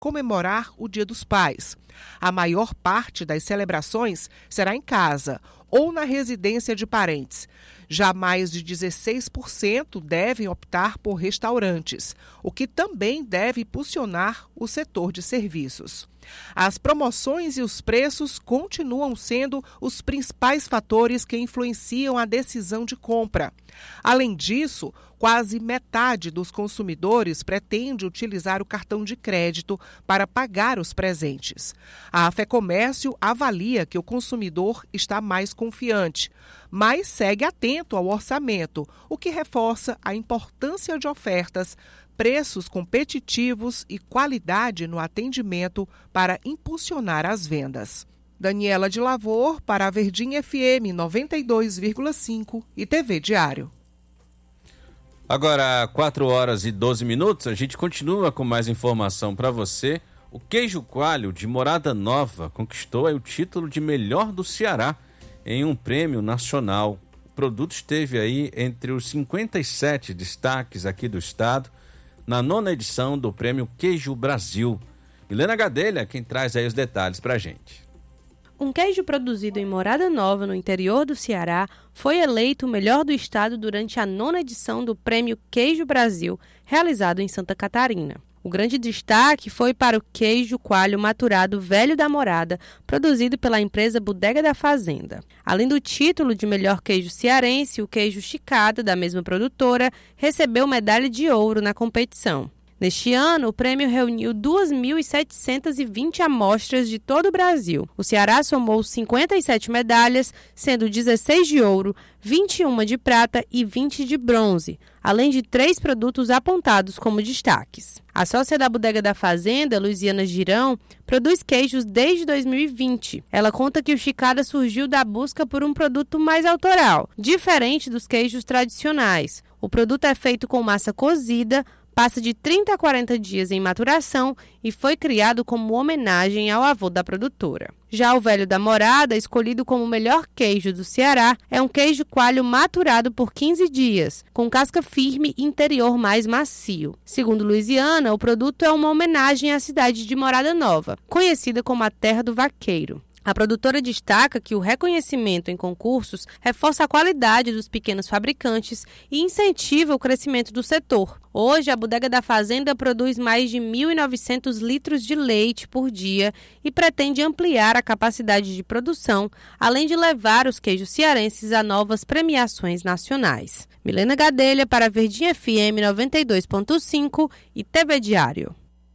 comemorar o Dia dos Pais. A maior parte das celebrações será em casa ou na residência de parentes. Já mais de 16% devem optar por restaurantes, o que também deve impulsionar o setor de serviços. As promoções e os preços continuam sendo os principais fatores que influenciam a decisão de compra. Além disso, quase metade dos consumidores pretende utilizar o cartão de crédito para pagar os presentes. A Fecomércio avalia que o consumidor está mais confiante, mas segue atento ao orçamento, o que reforça a importância de ofertas, preços competitivos e qualidade no atendimento para impulsionar as vendas. Daniela de Lavor para a Verdinha FM 92,5 e TV Diário. Agora, 4h12, a gente continua com mais informação para você. O queijo coalho de Morada Nova conquistou o título de melhor do Ceará em um prêmio nacional. O produto esteve aí entre os 57 destaques aqui do estado, na 9ª edição do Prêmio Queijo Brasil. Milena Gadelha, quem traz aí os detalhes pra gente. Um queijo produzido em Morada Nova, no interior do Ceará, foi eleito o melhor do estado durante a 9ª edição do Prêmio Queijo Brasil, realizado em Santa Catarina. O grande destaque foi para o queijo coalho maturado Velho da Morada, produzido pela empresa Bodega da Fazenda. Além do título de melhor queijo cearense, o queijo Chicada, da mesma produtora, recebeu medalha de ouro na competição. Neste ano, o prêmio reuniu 2.720 amostras de todo o Brasil. O Ceará somou 57 medalhas, sendo 16 de ouro, 21 de prata e 20 de bronze, além de 3 produtos apontados como destaques. A sócia da Bodega da Fazenda, Luiziana Girão, produz queijos desde 2020. Ela conta que o Chicada surgiu da busca por um produto mais autoral, diferente dos queijos tradicionais. O produto é feito com massa cozida, passa de 30 a 40 dias em maturação e foi criado como homenagem ao avô da produtora. Já o Velho da Morada, escolhido como o melhor queijo do Ceará, é um queijo coalho maturado por 15 dias, com casca firme e interior mais macio. Segundo Luiziana, o produto é uma homenagem à cidade de Morada Nova, conhecida como a Terra do Vaqueiro. A produtora destaca que o reconhecimento em concursos reforça a qualidade dos pequenos fabricantes e incentiva o crescimento do setor. Hoje, a Bodega da Fazenda produz mais de 1.900 litros de leite por dia e pretende ampliar a capacidade de produção, além de levar os queijos cearenses a novas premiações nacionais. Milena Gadelha para a Verdinha FM 92,5 e TV Diário.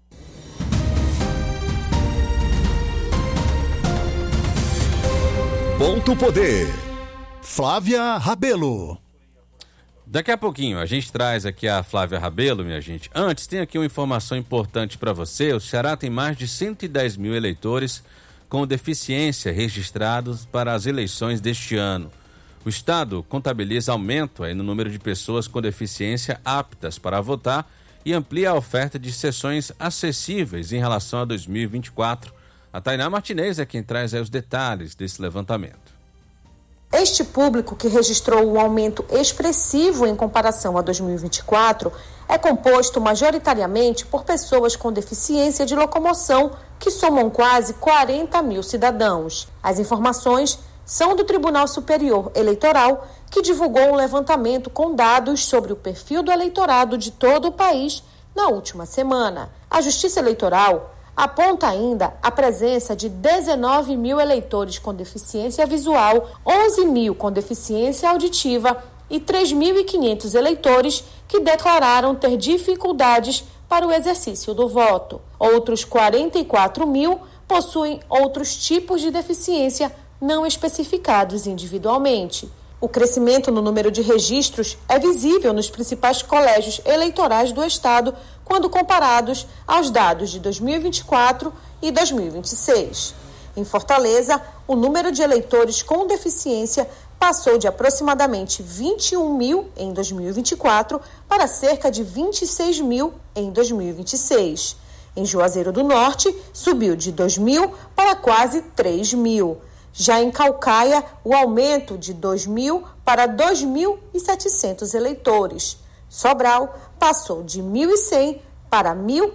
Ponto Poder. Flávia Rabelo. Daqui a pouquinho a gente traz aqui a Flávia Rabelo, minha gente. Antes, tem aqui uma informação importante para você. O Ceará tem mais de 110 mil eleitores com deficiência registrados para as eleições deste ano. O estado contabiliza aumento no número de pessoas com deficiência aptas para votar e amplia a oferta de sessões acessíveis em relação a 2024. A Tainá Martinez é quem traz aí os detalhes desse levantamento. Este público, que registrou um aumento expressivo em comparação a 2024, é composto majoritariamente por pessoas com deficiência de locomoção, que somam quase 40 mil cidadãos. As informações são do Tribunal Superior Eleitoral, que divulgou um levantamento com dados sobre o perfil do eleitorado de todo o país na última semana. A Justiça Eleitoral aponta ainda a presença de 19 mil eleitores com deficiência visual, 11 mil com deficiência auditiva e 3.500 eleitores que declararam ter dificuldades para o exercício do voto. Outros 44 mil possuem outros tipos de deficiência não especificados individualmente. O crescimento no número de registros é visível nos principais colégios eleitorais do estado quando comparados aos dados de 2024 e 2026. Em Fortaleza, o número de eleitores com deficiência passou de aproximadamente 21 mil em 2024 para cerca de 26 mil em 2026. Em Juazeiro do Norte, subiu de 2 mil para quase 3 mil. Já em Caucaia, o aumento de 2.000 para 2.700 eleitores. Sobral passou de 1.100 para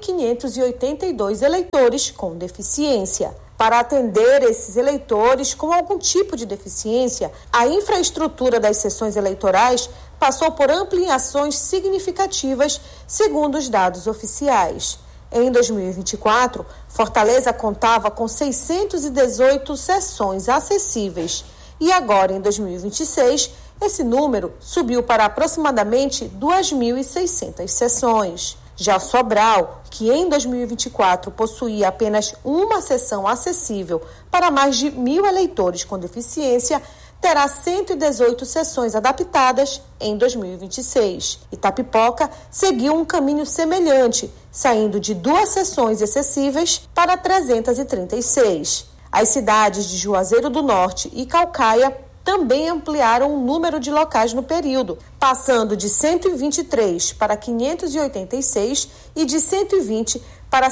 1.582 eleitores com deficiência. Para atender esses eleitores com algum tipo de deficiência, a infraestrutura das sessões eleitorais passou por ampliações significativas, segundo os dados oficiais. Em 2024, Fortaleza contava com 618 sessões acessíveis e agora, em 2026, esse número subiu para aproximadamente 2.600 sessões. Já Sobral, que em 2024 possuía apenas uma sessão acessível para mais de 1.000 eleitores com deficiência, terá 118 sessões adaptadas em 2026. Itapipoca seguiu um caminho semelhante, saindo de 2 sessões acessíveis para 336. As cidades de Juazeiro do Norte e Caucaia também ampliaram o número de locais no período, passando de 123 para 586 e de 120 para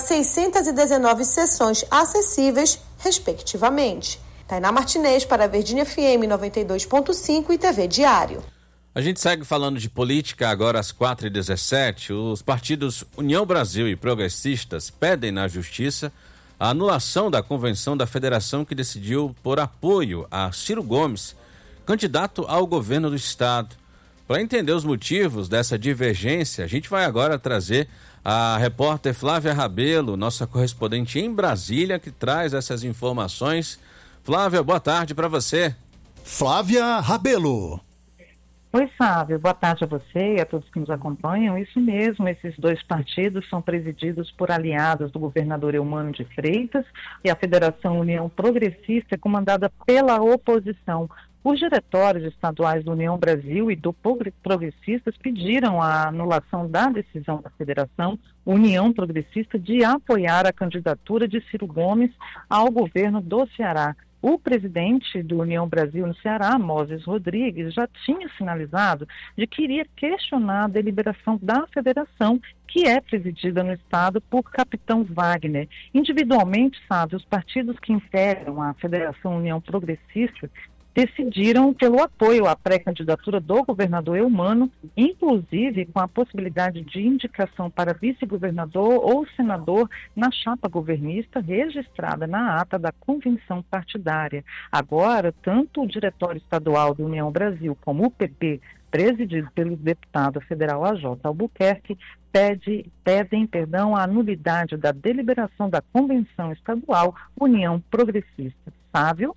619 sessões acessíveis, respectivamente. Tainá Martinez para a Verdinha FM 92.5 e TV Diário. A gente segue falando de política agora às 4h17. Os partidos União Brasil e Progressistas pedem na Justiça a anulação da convenção da federação que decidiu por apoio a Ciro Gomes, candidato ao governo do estado. Para entender os motivos dessa divergência, a gente vai agora trazer a repórter Flávia Rabelo, nossa correspondente em Brasília, que traz essas informações. Flávia, boa tarde para você. Flávia Rabelo. Oi, Fábio. Boa tarde a você e a todos que nos acompanham. Isso mesmo, esses 2 partidos são presididos por aliados do governador Eumano de Freitas e a Federação União Progressista é comandada pela oposição. Os diretórios estaduais do União Brasil e do Progressistas pediram a anulação da decisão da Federação União Progressista de apoiar a candidatura de Ciro Gomes ao governo do Ceará. O presidente do União Brasil no Ceará, Moses Rodrigues, já tinha sinalizado de que iria questionar a deliberação da federação, que é presidida no estado por Capitão Wagner. Individualmente, sabe, os partidos que integram a Federação União Progressista decidiram pelo apoio à pré-candidatura do governador Eumano, inclusive com a possibilidade de indicação para vice-governador ou senador na chapa governista registrada na ata da convenção partidária. Agora, tanto o Diretório Estadual do União Brasil como o PP, presidido pelo deputado federal AJ Albuquerque, pedem a nulidade da deliberação da convenção estadual União Progressista. Sávio?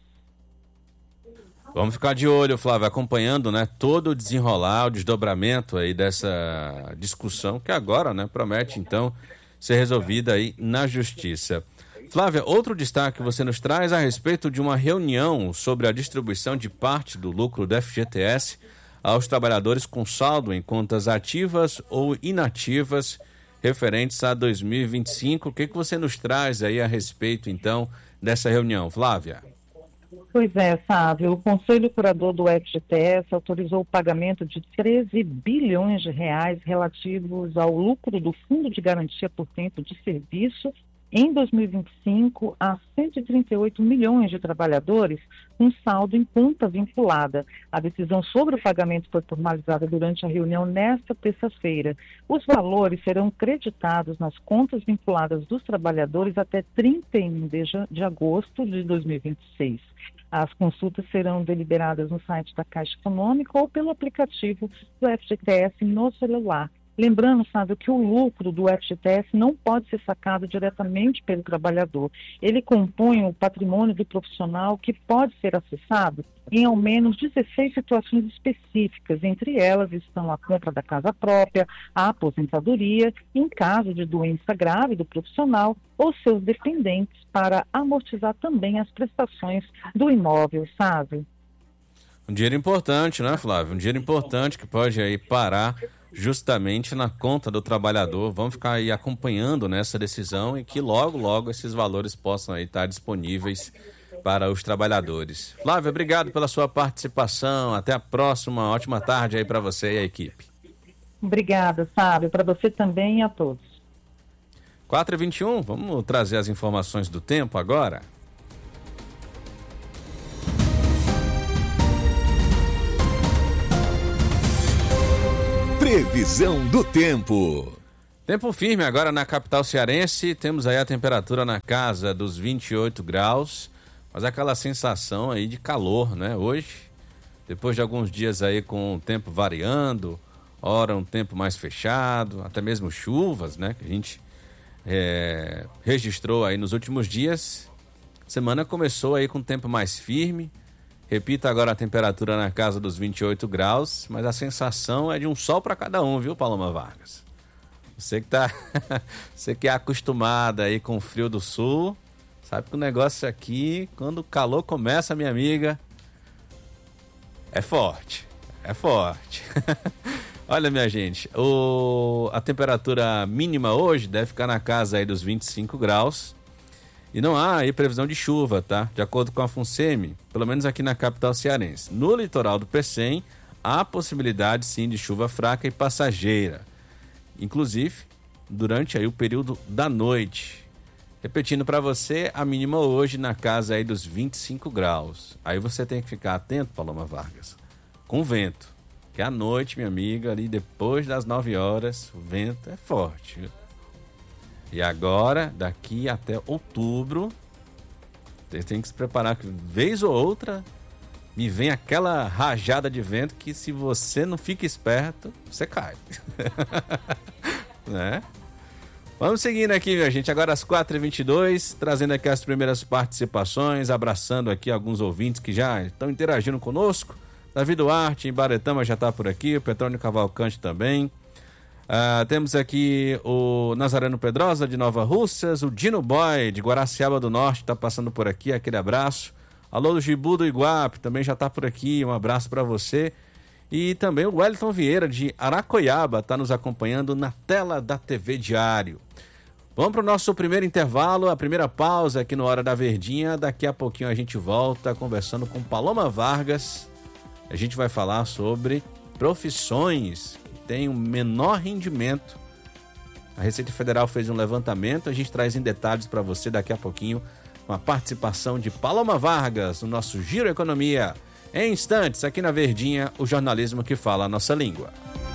Vamos ficar de olho, Flávio, acompanhando, né, todo o desenrolar, o desdobramento aí dessa discussão que agora, né, promete então ser resolvida aí na Justiça. Flávia, outro destaque que você nos traz a respeito de uma reunião sobre a distribuição de parte do lucro do FGTS aos trabalhadores com saldo em contas ativas ou inativas referentes a 2025. O que você nos traz aí a respeito então dessa reunião, Flávia? Pois é, Sávio, o Conselho Curador do FGTS autorizou o pagamento de 13 bilhões de reais relativos ao lucro do Fundo de Garantia por Tempo de Serviço em 2025 a 138 milhões de trabalhadores com saldo em conta vinculada. A decisão sobre o pagamento foi formalizada durante a reunião nesta terça-feira. Os valores serão creditados nas contas vinculadas dos trabalhadores até 31 de agosto de 2026. As consultas serão deliberadas no site da Caixa Econômica ou pelo aplicativo do FGTS no celular. Lembrando, sabe, que o lucro do FGTS não pode ser sacado diretamente pelo trabalhador. Ele compõe o patrimônio do profissional que pode ser acessado em ao menos 16 situações específicas. Entre elas estão a compra da casa própria, a aposentadoria, em caso de doença grave do profissional ou seus dependentes, para amortizar também as prestações do imóvel, sabe? Um dinheiro importante, né, Flávio? Um dinheiro importante que pode aí parar justamente na conta do trabalhador. Vamos ficar aí acompanhando nessa decisão e que logo, logo esses valores possam aí estar disponíveis para os trabalhadores. Flávio, obrigado pela sua participação. Até a próxima. Ótima tarde aí para você e a equipe. Obrigada, Fábio. Para você também e a todos. 4h21, vamos trazer as informações do tempo agora. Previsão do tempo. Tempo firme agora na capital cearense, temos aí a temperatura na casa dos 28 graus, mas aquela sensação aí de calor, né? Hoje, depois de alguns dias aí com o tempo variando, ora um tempo mais fechado, até mesmo chuvas, né? Que a gente registrou aí nos últimos dias. Semana começou aí com o tempo mais firme. Repito agora a temperatura na casa dos 28 graus, mas a sensação é de um sol para cada um, viu, Paloma Vargas? Você que é acostumada aí com o frio do sul, sabe que o negócio aqui, quando o calor começa, minha amiga, é forte. Olha, minha gente, a temperatura mínima hoje deve ficar na casa aí dos 25 graus. E não há aí previsão de chuva, tá? De acordo com a FUNSEMI, pelo menos aqui na capital cearense. No litoral do Pecém, há possibilidade sim de chuva fraca e passageira. Inclusive, durante aí o período da noite. Repetindo para você, a mínima hoje na casa aí dos 25 graus. Aí você tem que ficar atento, Paloma Vargas, com o vento. Que à noite, minha amiga, ali depois das 9 horas, o vento é forte, viu? E agora, daqui até outubro, você tem que se preparar que vez ou outra me vem aquela rajada de vento que se você não fica esperto, você cai. Né? Vamos seguindo aqui, minha gente. Agora às 4h22, trazendo aqui as primeiras participações, abraçando aqui alguns ouvintes que já estão interagindo conosco. Davi Duarte, em Baretama, já está por aqui, o Petrônio Cavalcante também. Temos aqui o Nazareno Pedrosa, de Nova Russas, o Dino Boy, de Guaraciaba do Norte, está passando por aqui, aquele abraço. Alô, do Gibu do Iguape, também já está por aqui, um abraço para você. E também o Wellington Vieira, de Aracoiaba, está nos acompanhando na tela da TV Diário. Vamos para o nosso primeiro intervalo, a primeira pausa aqui no Hora da Verdinha. Daqui a pouquinho a gente volta conversando com Paloma Vargas. A gente vai falar sobre profissões que têm um menor rendimento. A Receita Federal fez um levantamento, a gente traz em detalhes para você daqui a pouquinho, com a participação de Paloma Vargas no nosso Giro Economia. Em instantes, aqui na Verdinha, o jornalismo que fala a nossa língua.